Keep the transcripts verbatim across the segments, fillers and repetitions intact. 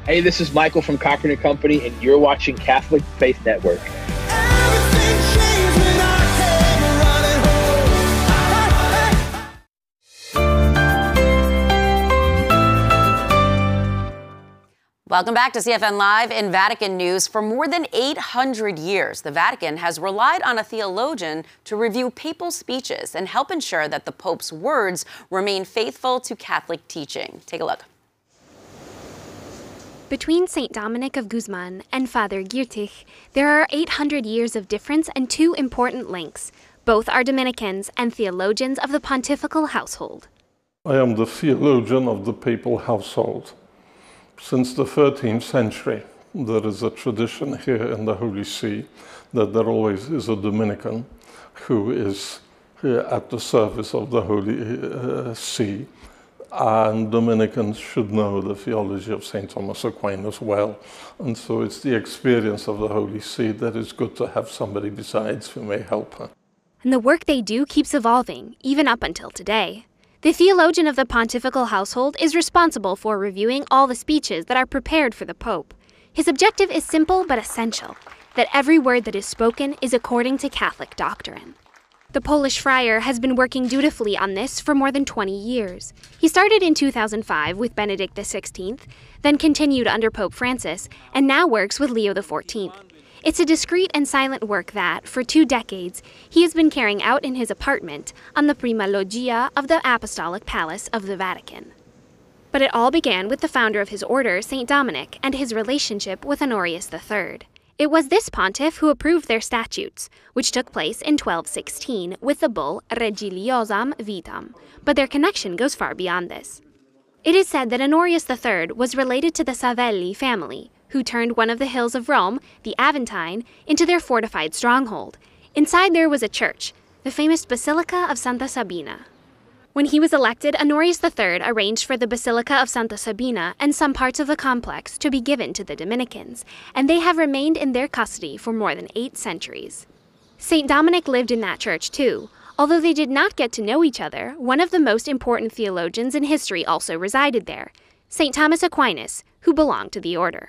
Hey, this is Michael from Cochran and Company, and you're watching Catholic Faith Network. Welcome back to C F N Live in Vatican News. For more than eight hundred years, the Vatican has relied on a theologian to review papal speeches and help ensure that the Pope's words remain faithful to Catholic teaching. Take a look. Between Saint Dominic of Guzman and Father Giertych, there are eight hundred years of difference and two important links. Both are Dominicans and theologians of the pontifical household. I am the theologian of the papal household. Since the thirteenth century, there is a tradition here in the Holy See that there always is a Dominican who is here at the service of the Holy uh, See. And Dominicans should know the theology of Saint Thomas Aquinas well. And so it's the experience of the Holy See that is good to have somebody besides who may help her. And the work they do keeps evolving, even up until today. The theologian of the pontifical household is responsible for reviewing all the speeches that are prepared for the Pope. His objective is simple but essential, that every word that is spoken is according to Catholic doctrine. The Polish friar has been working dutifully on this for more than twenty years. He started in two thousand five with Benedict the sixteenth, then continued under Pope Francis, and now works with Leo the fourteenth. It's a discreet and silent work that, for two decades, he has been carrying out in his apartment on the Prima Loggia of the Apostolic Palace of the Vatican. But it all began with the founder of his order, Saint Dominic, and his relationship with Honorius the third. It was this pontiff who approved their statutes, which took place in twelve sixteen with the bull Regiliosam Vitam, but their connection goes far beyond this. It is said that Honorius the third was related to the Savelli family, who turned one of the hills of Rome, the Aventine, into their fortified stronghold. Inside there was a church, the famous Basilica of Santa Sabina. When he was elected, Honorius the third arranged for the Basilica of Santa Sabina and some parts of the complex to be given to the Dominicans, and they have remained in their custody for more than eight centuries. Saint Dominic lived in that church too. Although they did not get to know each other, one of the most important theologians in history also resided there, Saint Thomas Aquinas, who belonged to the order.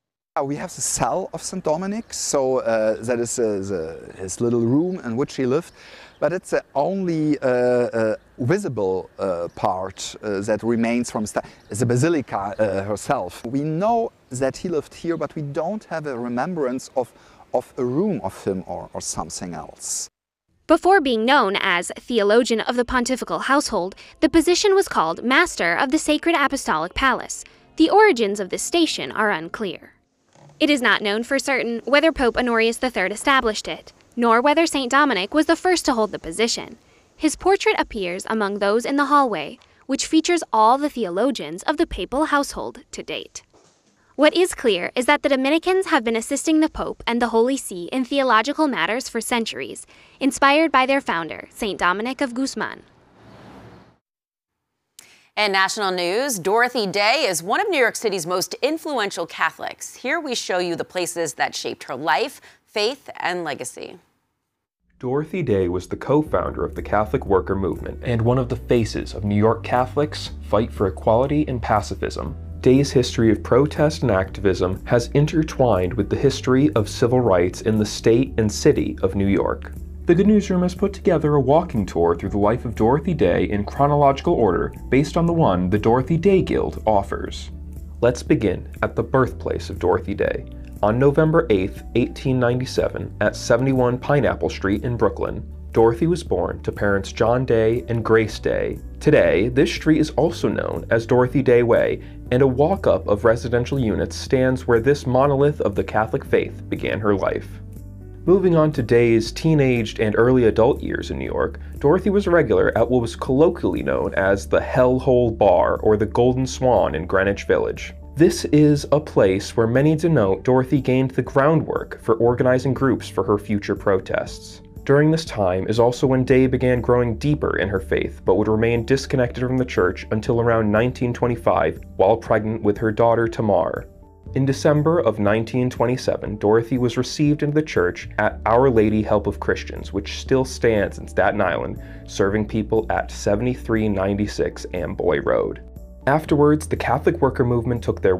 We have the cell of Saint Dominic, so uh, that is uh, the, his little room in which he lived, but it's the only uh, uh, visible uh, part uh, that remains from the Basilica uh, herself. We know that he lived here, but we don't have a remembrance of, of a room of him or, or something else. Before being known as theologian of the pontifical household, the position was called Master of the Sacred Apostolic Palace. The origins of this station are unclear. It is not known for certain whether Pope Honorius the third established it, nor whether Saint Dominic was the first to hold the position. His portrait appears among those in the hallway, which features all the theologians of the papal household to date. What is clear is that the Dominicans have been assisting the Pope and the Holy See in theological matters for centuries, inspired by their founder, Saint Dominic of Guzman. In national news, Dorothy Day is one of New York City's most influential Catholics. Here we show you the places that shaped her life, faith, and legacy. Dorothy Day was the co-founder of the Catholic Worker Movement and one of the faces of New York Catholics' fight for equality and pacifism. Day's history of protest and activism has intertwined with the history of civil rights in the state and city of New York. The Good Newsroom has put together a walking tour through the life of Dorothy Day in chronological order based on the one the Dorothy Day Guild offers. Let's begin at the birthplace of Dorothy Day. On November eighth, eighteen ninety-seven, at seventy-one Pineapple Street in Brooklyn, Dorothy was born to parents John Day and Grace Day. Today, this street is also known as Dorothy Day Way, and a walk-up of residential units stands where this monolith of the Catholic faith began her life. Moving on to Day's teenaged and early adult years in New York, Dorothy was a regular at what was colloquially known as the Hellhole Bar or the Golden Swan in Greenwich Village. This is a place where many denote Dorothy gained the groundwork for organizing groups for her future protests. During this time is also when Day began growing deeper in her faith, but would remain disconnected from the church until around nineteen twenty-five, while pregnant with her daughter Tamar. In December of nineteen twenty-seven, Dorothy was received into the church at Our Lady Help of Christians, which still stands in Staten Island, serving people at seventy-three ninety-six Amboy Road. Afterwards, the Catholic Worker Movement took their